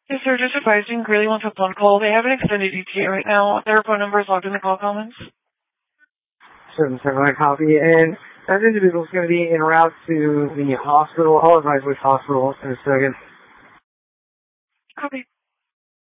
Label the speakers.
Speaker 1: Yes, sir. Just advising, Greeley wants a phone call. They have an extended ETA right now. Their phone number is logged in the call comments.
Speaker 2: 7-7, copy. And that individual is going to be en route to the hospital. I'll advise which hospital in a second.
Speaker 1: Copy.